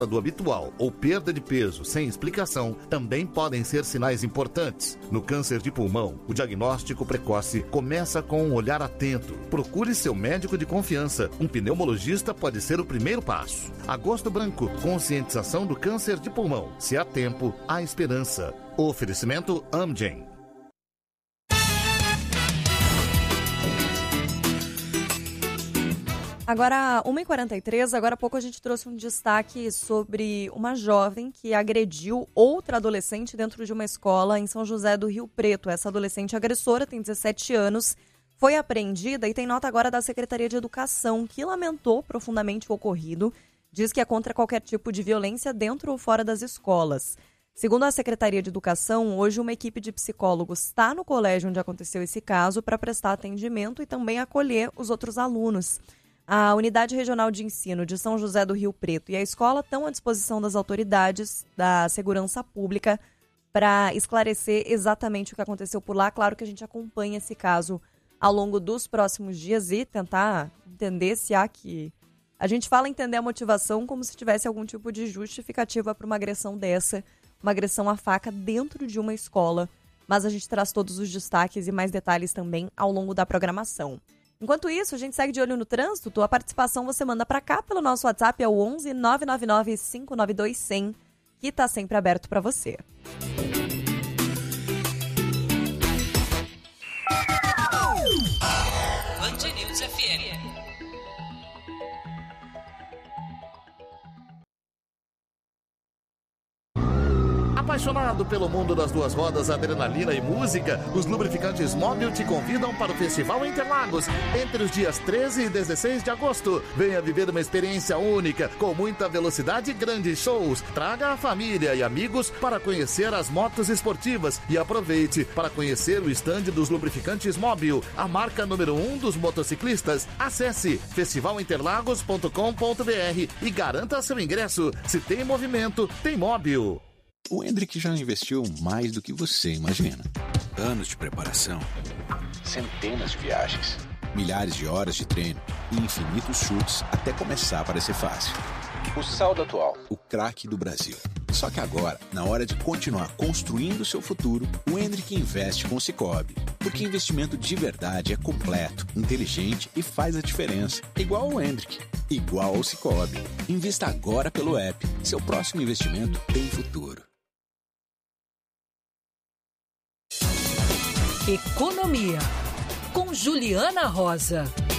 do habitual ou perda de peso sem explicação também podem ser sinais importantes. No câncer de pulmão, o diagnóstico precoce começa com um olhar atento. Procure seu médico de confiança. Um pneumologista pode ser o primeiro passo. Agosto Branco, conscientização do câncer de pulmão. Se há tempo, há esperança. Oferecimento Amgen. Agora, 1h43, agora há pouco a gente trouxe um destaque sobre uma jovem que agrediu outra adolescente dentro de uma escola em São José do Rio Preto. Essa adolescente agressora tem 17 anos, foi apreendida e tem nota agora da Secretaria de Educação, que lamentou profundamente o ocorrido. Diz que é contra qualquer tipo de violência dentro ou fora das escolas. Segundo a Secretaria de Educação, hoje uma equipe de psicólogos está no colégio onde aconteceu esse caso para prestar atendimento e também acolher os outros alunos. A Unidade Regional de Ensino de São José do Rio Preto e a escola estão à disposição das autoridades da segurança pública para esclarecer exatamente o que aconteceu por lá. Claro que a gente acompanha esse caso ao longo dos próximos dias e tentar entender se há que... A gente fala entender a motivação como se tivesse algum tipo de justificativa para uma agressão dessa, uma agressão à faca dentro de uma escola. Mas a gente traz todos os destaques e mais detalhes também ao longo da programação. Enquanto isso, a gente segue de olho no trânsito. Tua participação você manda para cá pelo nosso WhatsApp, é o 11 999 592 100, que está sempre aberto para você. Band News FM. Apaixonado pelo mundo das duas rodas, adrenalina e música, os lubrificantes Mobil te convidam para o Festival Interlagos entre os dias 13 e 16 de agosto. Venha viver uma experiência única, com muita velocidade e grandes shows. Traga a família e amigos para conhecer as motos esportivas e aproveite para conhecer o estande dos lubrificantes Mobil, a marca número 1 dos motociclistas. Acesse festivalinterlagos.com.br e garanta seu ingresso. Se tem movimento, tem Mobil. O Hendrick já investiu mais do que você imagina. Anos de preparação, centenas de viagens, milhares de horas de treino e infinitos chutes até começar a parecer fácil. O saldo atual, o craque do Brasil. Só que agora, na hora de continuar construindo o seu futuro, o Hendrick investe com o Sicoob. Porque investimento de verdade é completo, inteligente e faz a diferença. Igual ao Hendrick, igual ao Sicoob. Invista agora pelo app. Seu próximo investimento tem futuro. Economia, com Juliana Rosa.